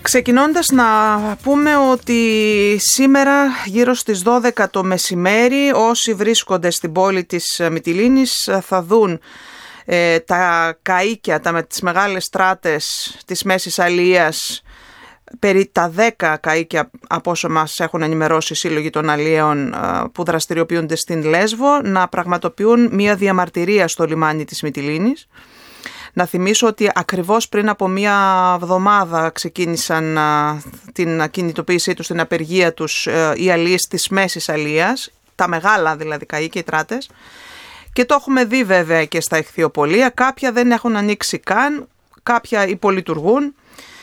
Ξεκινώντας να πούμε ότι σήμερα γύρω στις 12 το μεσημέρι όσοι βρίσκονται στην πόλη της Μυτιλήνης θα δουν τα καΐκια, με τις μεγάλες στράτες της Μέσης Αλίας, περί τα 10 καΐκια από όσο μας έχουν ενημερώσει οι σύλλογοι των αλιέων που δραστηριοποιούνται στην Λέσβο, να πραγματοποιούν μια διαμαρτυρία στο λιμάνι της Μυτιλήνης. Να θυμίσω ότι ακριβώς πριν από μία εβδομάδα ξεκίνησαν την κινητοποίησή τους, την απεργία τους οι αλίες της Μέσης Αλίας, τα μεγάλα δηλαδή καΐκια, οι τράτες. Και το έχουμε δει βέβαια και στα ηχθειοπολία, κάποια δεν έχουν ανοίξει καν, κάποια υπολειτουργούν.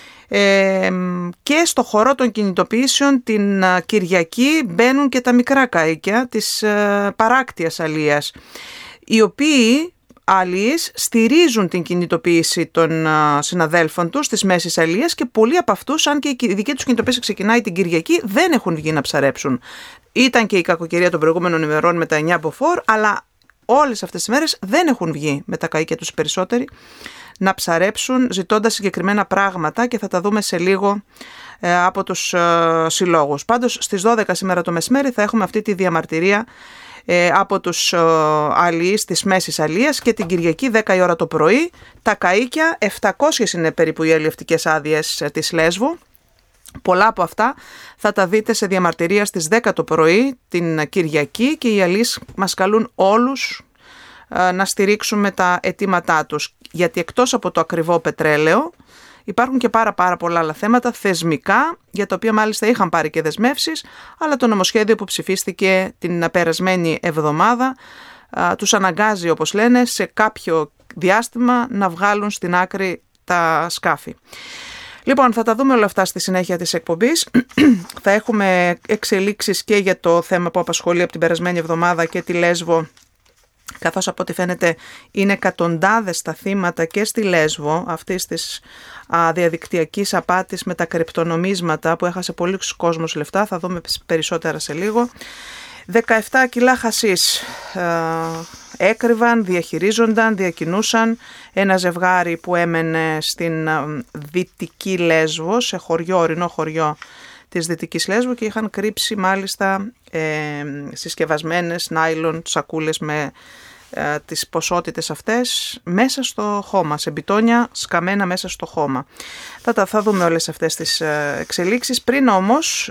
Και στο χορό των κινητοποιήσεων την Κυριακή μπαίνουν και τα μικρά καΐκια της παράκτιας αλίας, οι οποίοι αλίες στηρίζουν την κινητοποίηση των συναδέλφων τους της Μέσης Αλίας και πολλοί από αυτούς, αν και η δική τους κινητοποίηση ξεκινάει την Κυριακή, δεν έχουν βγει να ψαρέψουν. Ήταν και η κακοκαιρία των προηγούμενων ημερών με τα 9 μποφόρ, αλλά όλες αυτές τις μέρες δεν έχουν βγει με τα καΐκια τους περισσότεροι να ψαρέψουν, ζητώντας συγκεκριμένα πράγματα και θα τα δούμε σε λίγο από τους συλλόγους. Πάντως στις 12 σήμερα το μεσημέρι θα έχουμε αυτή τη διαμαρτυρία από τους αλιείς της Μέσης Αλίας και την Κυριακή 10 η ώρα το πρωί. Τα καΐκια, 700 είναι περίπου οι αλλιευτικές άδειες της Λέσβου. Πολλά από αυτά θα τα δείτε σε διαμαρτυρία στις 10 το πρωί την Κυριακή και οι αλιείς μας καλούν όλους να στηρίξουμε τα αιτήματά τους. Γιατί εκτός από το ακριβό πετρέλαιο υπάρχουν και πάρα πολλά άλλα θέματα θεσμικά, για τα οποία μάλιστα είχαν πάρει και δεσμεύσεις, αλλά το νομοσχέδιο που ψηφίστηκε την περασμένη εβδομάδα τους αναγκάζει, όπως λένε, σε κάποιο διάστημα να βγάλουν στην άκρη τα σκάφη. Λοιπόν, θα τα δούμε όλα αυτά στη συνέχεια της εκπομπής. Θα έχουμε εξελίξεις και για το θέμα που απασχολεί από την περασμένη εβδομάδα και τη Λέσβο, καθώς από ό,τι φαίνεται είναι εκατοντάδες τα θύματα και στη Λέσβο αυτής της διαδικτυακής απάτης με τα κρυπτονομίσματα που έχασε πολλοί κόσμος λεφτά. Θα δούμε περισσότερα σε λίγο. 17 κιλά χασίς έκρυβαν, διαχειρίζονταν, διακινούσαν ένα ζευγάρι που έμενε στην Δυτική Λέσβο, σε χωριό, ορεινό χωριό της Δυτικής Λέσβου, και είχαν κρύψει μάλιστα συσκευασμένες νάιλον σακούλες με τις ποσότητες αυτές μέσα στο χώμα, σε μπιτόνια σκαμμένα μέσα στο χώμα. Θα δούμε όλες αυτές τις εξελίξεις. Πριν όμως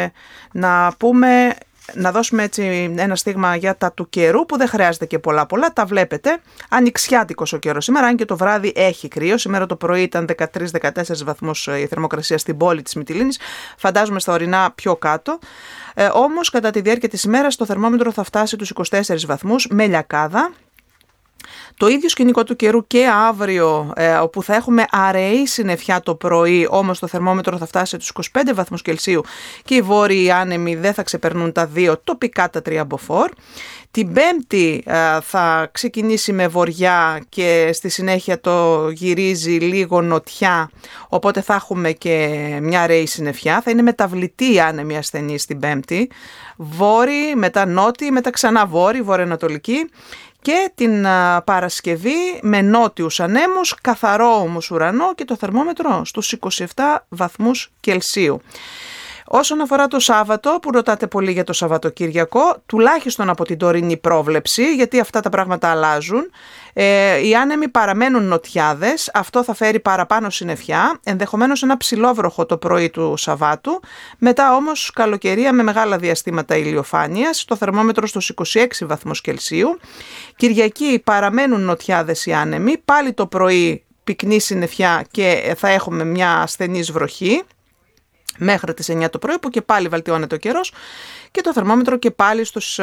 να δώσουμε έτσι ένα στίγμα για τα του καιρού, που δεν χρειάζεται και πολλά, τα βλέπετε. Ανοιξιάτικος ο καιρός σήμερα, αν και το βράδυ έχει κρύο. Σήμερα το πρωί ήταν 13-14 βαθμούς η θερμοκρασία στην πόλη της Μυτιλήνης, φαντάζομαι στα ορεινά πιο κάτω. Όμως κατά τη διάρκεια της ημέρας το θερμόμετρο θα φτάσει τους 24 βαθμούς με λιακάδα. Το ίδιο σκηνικό του καιρού και αύριο, όπου θα έχουμε αραιή συννεφιά το πρωί, όμως το θερμόμετρο θα φτάσει στους 25 βαθμούς Κελσίου και οι βόρειοι άνεμοι δεν θα ξεπερνούν τα 2, τοπικά τα 3 μποφόρ. Την Πέμπτη θα ξεκινήσει με βοριά και στη συνέχεια το γυρίζει λίγο νοτιά, οπότε θα έχουμε και μια αραιή συννεφιά. Θα είναι μεταβλητή η άνεμη ασθενή την Πέμπτη, βόρειοι, μετά νότιοι, μετά ξανά βόρειοι, βορειοανατολική. Και την Παρασκευή με νότιους ανέμους, καθαρό όμως ουρανό και το θερμόμετρο στους 27 βαθμούς Κελσίου. Όσον αφορά το Σάββατο, που ρωτάτε πολύ για το Σαββατοκύριακο, τουλάχιστον από την τωρινή πρόβλεψη, γιατί αυτά τα πράγματα αλλάζουν, οι άνεμοι παραμένουν νοτιάδες, αυτό θα φέρει παραπάνω συννεφιά, ενδεχομένως ένα ψηλόβροχο το πρωί του Σαββάτου, μετά όμως καλοκαιρία με μεγάλα διαστήματα ηλιοφάνειας, το θερμόμετρο στους 26 βαθμούς Κελσίου. Κυριακή παραμένουν νοτιάδες οι άνεμοι, πάλι το πρωί πυκνή συννεφιά και θα έχουμε μια ασθενής βροχή μέχρι τις 9 το πρωί, που και πάλι βελτιώνεται ο καιρός και το θερμόμετρο και πάλι στους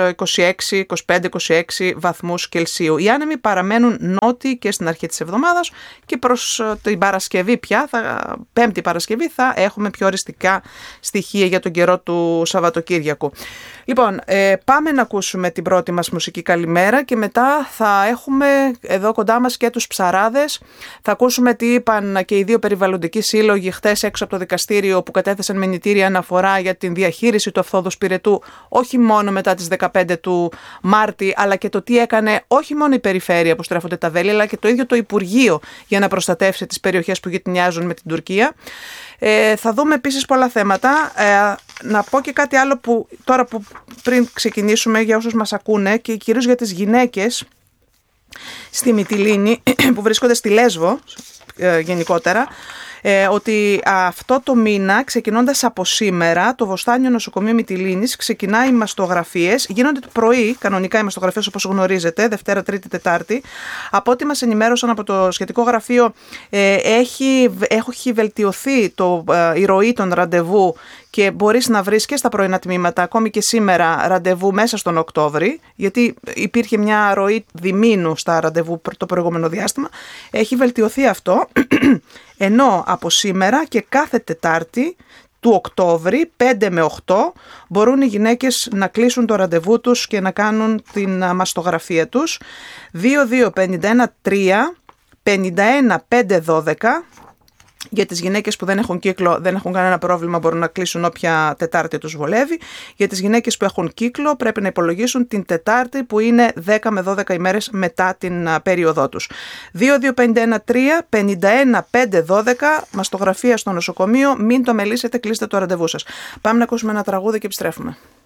25-26 βαθμούς Κελσίου. Οι άνεμοι παραμένουν νότιοι και στην αρχή της εβδομάδας και προς την Παρασκευή πια, Πέμπτη Παρασκευή, θα έχουμε πιο οριστικά στοιχεία για τον καιρό του Σαββατοκύριακου. Λοιπόν, πάμε να ακούσουμε την πρώτη μας μουσική καλημέρα και μετά θα έχουμε εδώ κοντά μας και τους ψαράδες. Θα ακούσουμε τι είπαν και οι δύο περιβαλλοντικοί σύλλογοι χτες έξω από το δικαστήριο που κατέθεσαν μηνυτήρια αναφορά για την διαχείριση του αυθόδους πυρετού του όχι μόνο μετά τις 15 του Μάρτη, αλλά και το τι έκανε όχι μόνο η περιφέρεια που στρέφονται τα βέλη, αλλά και το ίδιο το Υπουργείο για να προστατεύσει τις περιοχές που γειτονιάζουν με την Τουρκία. Θα δούμε επίσης πολλά θέματα. Να πω και κάτι άλλο που τώρα που πριν ξεκινήσουμε για όσους μας ακούνε και κυρίως για τις γυναίκες στη Μυτιλήνη που βρίσκονται στη Λέσβο γενικότερα, ότι αυτό το μήνα, ξεκινώντας από σήμερα, το Βοστάνιο Νοσοκομείο Μυτιλήνης ξεκινάει οι μαστογραφίες. Γίνονται το πρωί, κανονικά οι μαστογραφίες όπως γνωρίζετε, Δευτέρα, Τρίτη, Τετάρτη. Από ό,τι μας ενημέρωσαν από το σχετικό γραφείο, έχει βελτιωθεί η ροή των ραντεβού και μπορείς να βρεις και στα πρωινά τμήματα, ακόμη και σήμερα, ραντεβού μέσα στον Οκτώβρη, γιατί υπήρχε μια ροή διμήνου στα ραντεβού το προηγούμενο διάστημα. Έχει βελτιωθεί αυτό, ενώ από σήμερα και κάθε Τετάρτη του Οκτώβρη, 5 με 8, μπορούν οι γυναίκες να κλείσουν το ραντεβού τους και να κάνουν την μαστογραφία τους. 22-51-3, 51-5-12. Για τις γυναίκες που δεν έχουν κύκλο, δεν έχουν κανένα πρόβλημα, μπορούν να κλείσουν όποια Τετάρτη τους βολεύει. Για τις γυναίκες που έχουν κύκλο πρέπει να υπολογίσουν την Τετάρτη που είναι 10 με 12 ημέρες μετά την περίοδό τους. 22-51-3, 51-5-12, μαστογραφία στο νοσοκομείο, μην το μελήσετε, κλείστε το ραντεβού σας. Πάμε να ακούσουμε ένα τραγούδι και επιστρέφουμε.